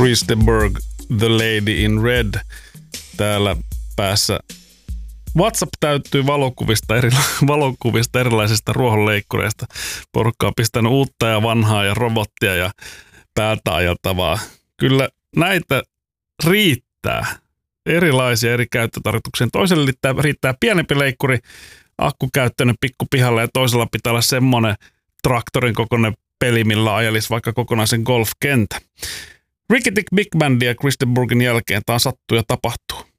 Chris de Burgh, The Lady in Red. Täällä päässä WhatsApp täyttyy valokuvista erilaisista ruohonleikkureista. Porukka on pistänyt uutta ja vanhaa ja robottia ja päältä ajeltavaa. Kyllä näitä riittää. Erilaisia eri käyttötarkoituksiin. Toiselle riittää pienempi leikkuri, akkukäyttöinen pikkupihalle ja toisella pitää olla semmoinen traktorin kokoinen peli, millä ajelisi vaikka kokonaisen golfkentä. Ricky Dick Big Bandin ja Chris de Burghin jälkeen tämä sattuu ja tapahtuu.